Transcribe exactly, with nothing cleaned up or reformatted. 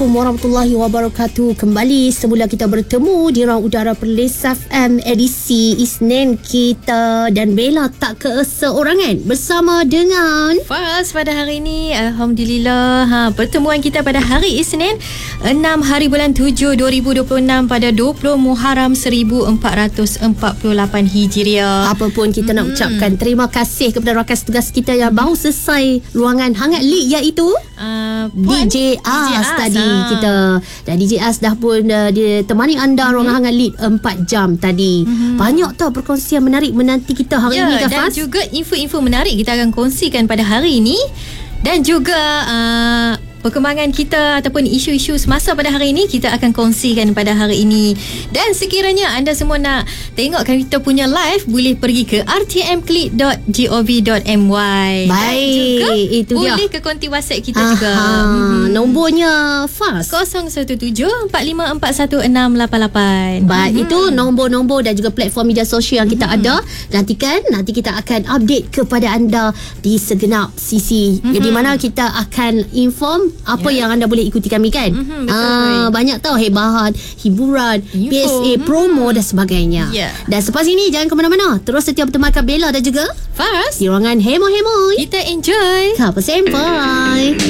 Warahmatullahi wabarakatuh. Kembali semula kita bertemu di ruang udara Perlis F M edisi Isnin kita, dan Bella tak keseorangan bersama dengan Faz pada hari ini. Alhamdulillah, ha, pertemuan kita pada hari Isnin enam hari bulan tujuh dua ribu dua puluh enam pada dua puluh Muharram seribu empat ratus empat puluh lapan Hijriah. Apapun kita hmm. nak ucapkan terima kasih kepada rakan tugas kita yang baru selesai luangan hangat league, iaitu uh, D J As tadi ha. kita. Dan D J As dah pun uh, dia temani anda mm-hmm. ruangan hangat lead empat jam tadi. Mm-hmm. Banyak tau perkongsian menarik menanti kita hari ya, ini, kan, dan Faz? juga info-info menarik kita akan kongsikan pada hari ini, dan juga uh, perkembangan kita ataupun isu-isu semasa pada hari ini kita akan kongsikan pada hari ini. Dan sekiranya anda semua nak tengok kita punya live, boleh pergi ke r t m click dot gov dot m y. Baik, itu dia. Boleh ke konti WhatsApp kita Aha, juga. Hmm. Nombornya Faz kosong satu tujuh empat lima empat satu enam lapan lapan. Baik, hmm. itu nombor-nombor dan juga platform media sosial yang kita hmm. ada. Nantikan, nanti kita akan update kepada anda di segenap sisi. Hmm. Di mana kita akan inform apa yeah. yang anda boleh ikuti kami, kan? Mm-hmm, betul. Ah, banyak tau hebat, hiburan, Info. P S A, promo mm-hmm. dan sebagainya. Yeah. Dan selepas ini jangan ke mana-mana. Terus setia bertemankan Bella dan juga Faz di ruangan Hemo Hemo. Kita enjoy. Kapa Senpai.